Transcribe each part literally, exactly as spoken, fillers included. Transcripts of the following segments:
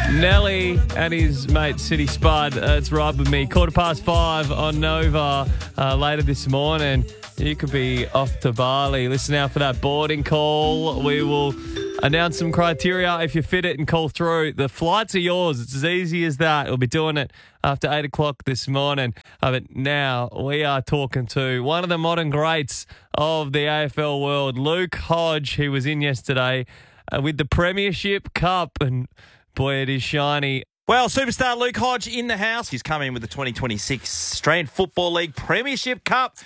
Nelly and his mate City Spud. Uh, it's right with me. Quarter past five on Nova uh, later this morning. You could be off to Bali. Listen out for that boarding call. We will announce some criteria. If you fit it and call through, the flights are yours. It's as easy as that. We'll be doing it after eight o'clock this morning. Uh, but now we are talking to one of the modern greats of the A F L world, Luke Hodge. He was in yesterday uh, with the Premiership Cup, and boy, it is shiny. Well, superstar Luke Hodge in the house. He's coming with the twenty twenty-six Australian Football League Premiership Cup.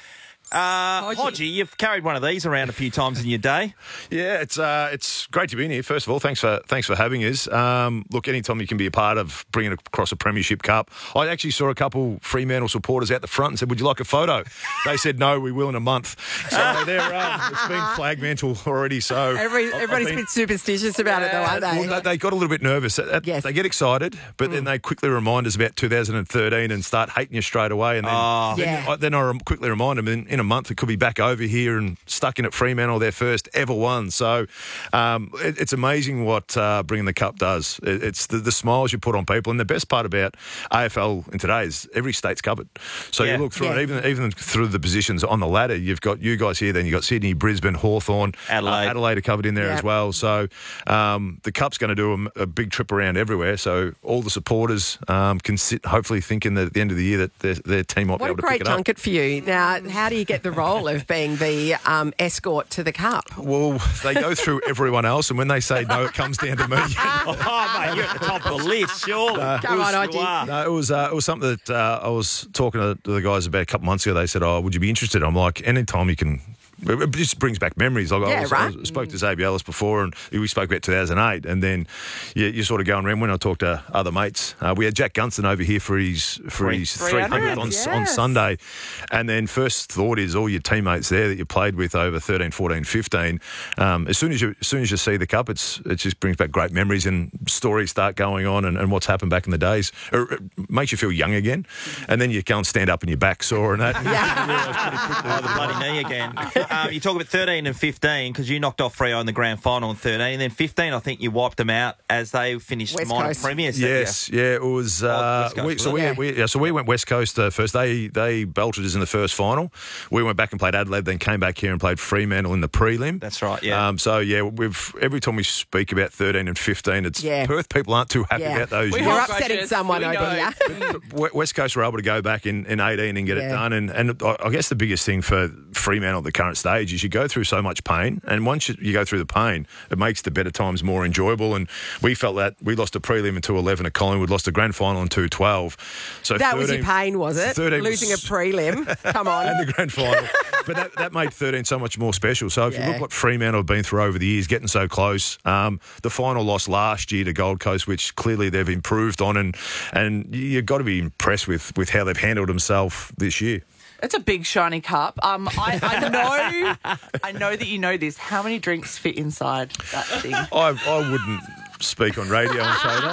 Uh, Hodgie, you've carried one of these around a few times in your day. Yeah, it's uh, it's great to be in here. First of all, thanks for thanks for having us. Um, look, anytime you can be a part of bringing across a Premiership Cup. I actually saw a couple Fremantle supporters out the front and said, "Would you like a photo?" They said, "No, we will in a month." So they're um, it's been flag mantle already. So Every, everybody's been, a bit superstitious about it, though, aren't they? Well, they got a little bit nervous. Yes. They get excited, but mm. then they quickly remind us about two thousand thirteen and start hating you straight away. And then, oh. then, yeah. I, then I quickly remind them in, in a month it could be back over here and stuck in at Fremantle, their first ever one. So um, it, it's amazing what uh, bringing the cup does. It, it's the, the smiles you put on people. And the best part about A F L in today is every state's covered. So yeah. you look through yeah. it, even, even through the positions on the ladder, you've got you guys here, then you've got Sydney, Brisbane, Hawthorn, Adelaide. Uh, Adelaide are covered in there yep. as well. So um, the cup's going to do a, a big trip around everywhere. So all the supporters um, can sit, hopefully thinking that at the end of the year that their, their team might What be a able to great pick it up. junket for you. Now, how do you get the role of being the um, escort to the cup? Well, they go through everyone else, and when they say no, it comes down to me. Oh, mate, you're at the top of the list, surely. Uh, Come on, You Hodgie. are. No, it was uh, it was something that uh, I was talking to the guys about a couple months ago. They said, "Oh, would you be interested?" I'm like, "Anytime you can." It just brings back memories. Like Yeah, I, was, right. I spoke to Xavier Ellis before, and we spoke about two thousand eight. And then you, you're sort of going around. When I talked to other mates, uh, we had Jack Gunston over here for his for Three- his three three hundred, hundredth on, yes. on Sunday. And then first thought is all your teammates there that you played with over thirteen, fourteen, fifteen. Um, as soon as you as soon as you see the cup, it's it just brings back great memories, and stories start going on, and, and what's happened back in the days. It makes you feel young again, and then you go and stand up and your back sore and that. And Yeah. you realise pretty quickly. Oh, the bloody knee again. um, you talk about thirteen and fifteen because you knocked off Freo in the grand final in thirteen, and then fifteen, I think you wiped them out as they finished West minor Coast. premiers. didn't Yes, yeah, it was. Uh, West Coast, we, so wasn't we, it? we, yeah, so we went West Coast uh, first. They they belted us in the first final. We went back and played Adelaide, then came back here and played Fremantle in the prelim. That's right, yeah. Um, so yeah, we've every time we speak about thirteen and fifteen, it's Yeah. Perth people aren't too happy Yeah. about those We years. You're hope- upsetting Gracious. someone Here we over go. here. W- West Coast were able to go back in, in eighteen and get Yeah. it done. And, and I I guess the biggest thing for Fremantle at the current stage is you go through so much pain. And once you, you go through the pain, it makes the better times more enjoyable. And we felt that we lost a prelim in two eleven at Collingwood, lost a grand final in two twelve. So That was your thirteen pain, was it? thirteen was- Losing a prelim. Come on. and the grand final. But that, that made thirteen so much more special. So if Yeah. you look what Fremantle have been through over the years, getting so close, um, the final loss last year to Gold Coast, which clearly they've improved on, and and you've got to be impressed with, with how they've handled themselves this year. It's a big shiny cup. Um, I, I know, I know that you know this. How many drinks fit inside that thing? I, I wouldn't speak on radio and say that.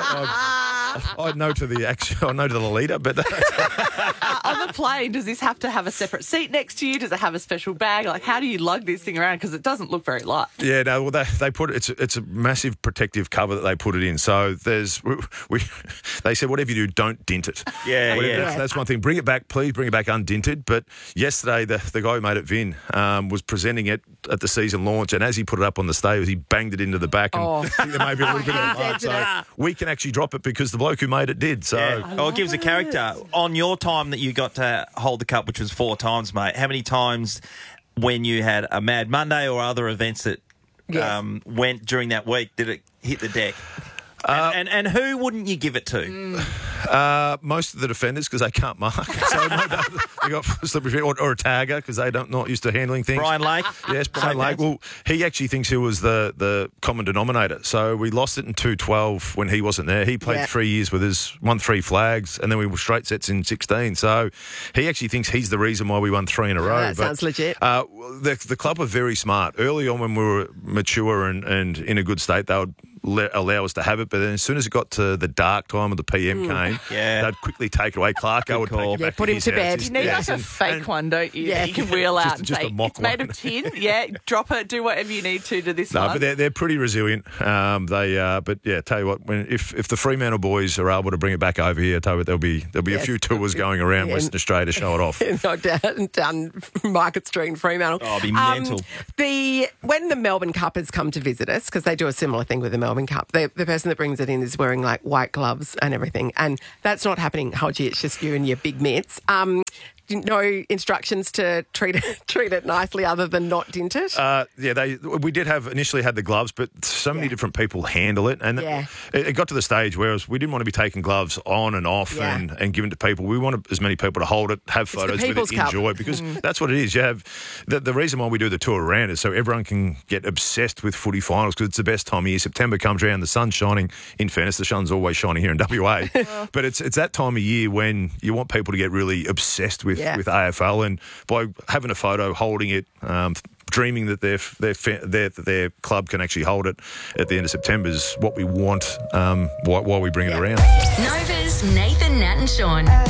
I, I know to the actual, I know to the leader, but Uh, on the plane, does this have to have a separate seat next to you? Does it have a special bag? Like, how do you lug this thing around? Because it doesn't look very light. yeah, no. Well, they they put it, it's a, it's a massive protective cover that they put it in. So there's we, we they said whatever you do, don't dint it. Yeah, Whatever- yeah. That's, that's one thing. Bring it back, please. Bring it back undinted. But yesterday, the the guy who made it, Vin, um, was presenting it at the season launch, and as he put it up on the stage, he banged it into the back, and Oh. I think there may be a little bit of a Hands mark. into So that. we can actually drop it because the bloke who made it did. So. Yeah. Oh, it gives a character. On your time that you got to hold the cup, which was four times, mate, how many times when you had a Mad Monday or other events that Yes. um, went during that week did it hit the deck? And, and, and who wouldn't you give it to? Uh, most of the defenders because they can't mark. So no, they got slippery feet, or, or a tagger because they don't not used to handling things. Brian Lake? Yes, Brian Same Lake. as? Well, he actually thinks he was the, the common denominator. So we lost it in two twelve when he wasn't there. He played Yeah. three years with us, won three flags, and then we were straight sets in sixteen. So he actually thinks he's the reason why we won three in a row. that sounds legit. Uh, the, the club were very smart. Early on when we were mature and, and in a good state, they would le- allow us to have it. But then as soon as it got to the dark time of the P M came, Yeah. they'd quickly take it away. Clarko would call. take it Yeah, back put to him his to house. bed. He's- You need yes, like a and- fake and- one, don't you? Yeah. That you can wheel Just- out and just a say, mock it's made one. of tin. Yeah, drop it, do whatever you need to to this No, one. but they're, they're pretty resilient. Um, they, uh, but yeah, tell you what, when if, if the Fremantle boys are able to bring it back over here, tell you what, there'll be there'll be Yes. a few tours going around Yeah. Western Australia to show it off. No, down, down Market Street in Fremantle. Oh, it'd be Um, mental. the when the Melbourne Cup has come to visit us, because they do a similar thing with the Melbourne Cup, the, the person that brings it in is wearing like white gloves and everything, and that's not happening, Hodgie. It's just you and your big mitts. Um, no instructions to treat it treat it nicely, other than not dint it. Uh, yeah, they we did have initially had the gloves, but so many Yeah. different people handle it, and Yeah. it, it got to the stage where we didn't want to be taking gloves on and off Yeah. and, and giving to people. We wanted as many people to hold it, have the photos with People's it, Cup. enjoy it, because that's what it is. You have the, the reason why we do the tour around is so everyone can get obsessed with footy finals, because it's the best time of year. September comes around, the sun's shining. In fairness, the sun's always shining here in W A, but it's it's that time of year when you want people to get really obsessed with Yeah. with A F L. And by having a photo, holding it, um, dreaming that their, their their their club can actually hold it at the end of September is what we want um, while, while we bring it around. Nova's Nathan, Nat and Sean.